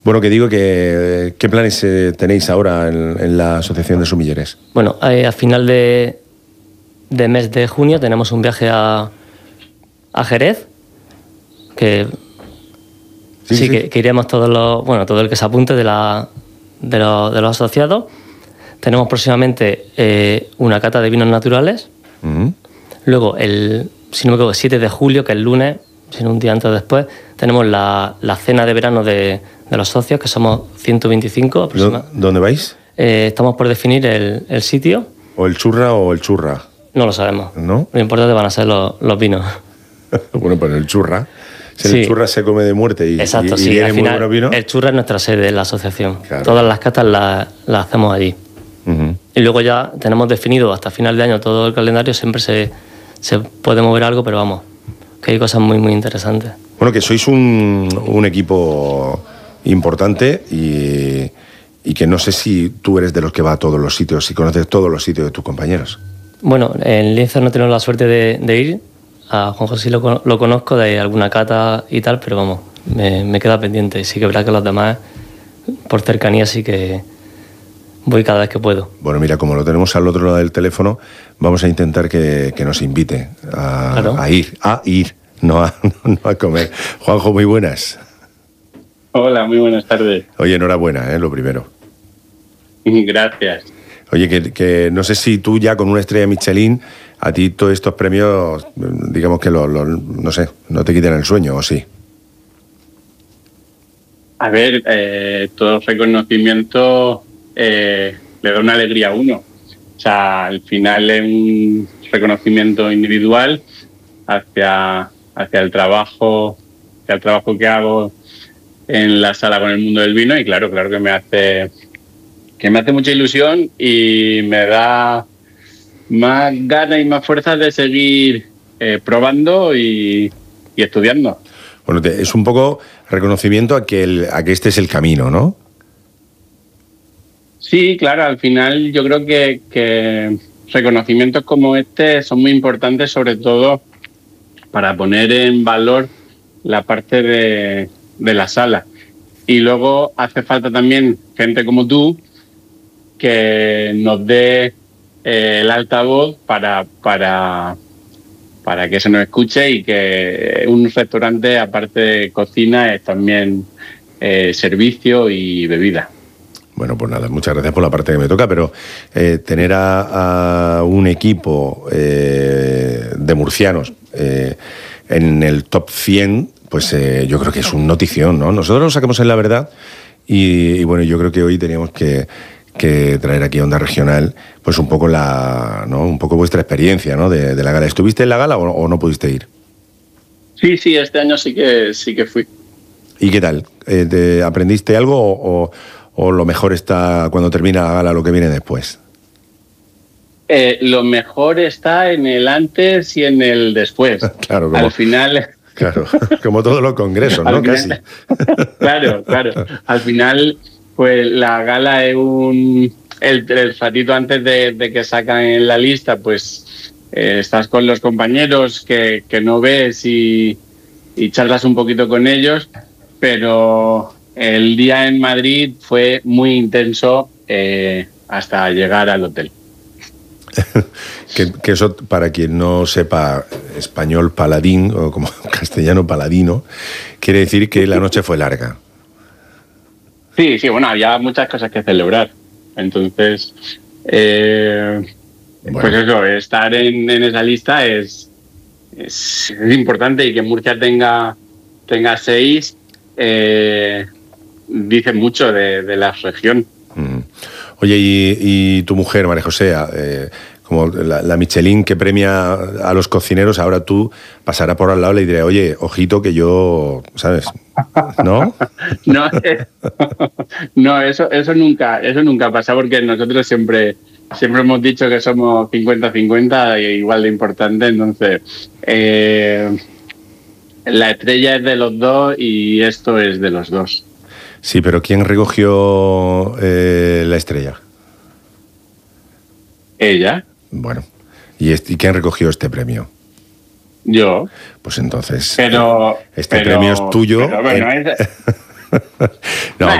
Bueno, que digo que ¿qué planes tenéis ahora en la Asociación de Sumilleres? Bueno, a final de mes de junio tenemos un viaje a Jerez, que Sí. que iremos todo el que se apunte de los asociados. Tenemos próximamente una cata de vinos naturales. Uh-huh. Luego, si no me equivoco, el 7 de julio, que es el lunes, sino un día antes o después, tenemos la cena de verano de los socios, que somos 125 aproximadamente. ¿Dónde vais? Estamos por definir el sitio. ¿O el churra o el churra? No lo sabemos. ¿No? Lo importante van a ser los vinos. Bueno, pues el churra. Si Sí. el churra se come de muerte y Exacto, y sí. viene Al muy final, buenos vinos. el churra es nuestra sede en la asociación. Claro. Todas las catas las hacemos allí. Uh-huh. Y luego ya tenemos definido hasta final de año todo el calendario. Siempre se puede mover algo, pero vamos, que hay cosas muy, muy interesantes. Bueno, que sois un equipo importante y que no sé si tú eres de los que va a todos los sitios, si conoces todos los sitios de tus compañeros. Bueno, en Lince no he tenido la suerte de ir. A Juan José lo conozco de alguna cata y tal, pero vamos, me queda pendiente. Sí que es verdad que los demás, por cercanía, sí que voy cada vez que puedo. Bueno, mira, como lo tenemos al otro lado del teléfono, vamos a intentar que nos invite Claro. a ir, no a comer. Juanjo, muy buenas. Hola, muy buenas tardes. Oye, enhorabuena, lo primero. Gracias. Oye, que no sé si tú ya con una estrella Michelin, a ti todos estos premios, digamos que no sé, no te quiten el sueño, ¿o sí? A ver, todo reconocimiento le da una alegría a uno. O sea, al final es un reconocimiento individual hacia el trabajo que hago en la sala con el mundo del vino, y claro que me hace mucha ilusión y me da más ganas y más fuerzas de seguir probando y estudiando. Bueno, es un poco reconocimiento a que este es el camino, ¿no? Sí, claro, al final yo creo que reconocimientos como este son muy importantes, sobre todo para poner en valor la parte de la sala. Y luego hace falta también gente como tú que nos dé el altavoz para que se nos escuche, y que un restaurante, aparte de cocina, es también servicio y bebida. Bueno, pues nada, muchas gracias por la parte que me toca, pero tener a un equipo de murcianos en el top 100, pues yo creo que es un notición, ¿no? Nosotros lo sacamos en La Verdad y bueno, yo creo que hoy teníamos que traer aquí a Onda Regional pues un poco un poco vuestra experiencia, ¿no? de la gala. ¿Estuviste en la gala o no pudiste ir? Sí, este año sí que fui. ¿Y qué tal? ¿Aprendiste algo o lo mejor está cuando termina la gala lo que viene después? Lo mejor está en el antes y en el después. Claro, al final. Claro, como todos los congresos, ¿no? Casi. Claro. Al final, pues la gala es el ratito antes de que sacan en la lista, pues estás con los compañeros que no ves y charlas un poquito con ellos, pero el día en Madrid fue muy intenso hasta llegar al hotel. que eso, para quien no sepa español paladín, o como castellano paladino, quiere decir que la noche fue larga. Sí, bueno, había muchas cosas que celebrar. Entonces, Bueno. pues eso, estar en esa lista es importante, y que Murcia tenga 6 dice mucho de la región. Oye, y tu mujer, María José, como la Michelin que premia a los cocineros, ahora tú pasarás por al lado y le diré, oye, ojito que yo, ¿sabes? ¿No? No, eso nunca pasa, porque nosotros siempre hemos dicho que somos 50-50, igual de importante. Entonces, la estrella es de los dos y esto es de los dos. Sí, pero ¿quién recogió la estrella? Ella. Bueno, ¿y quién recogió este premio? Yo. Pues entonces, pero premio es tuyo. Pero bueno, No,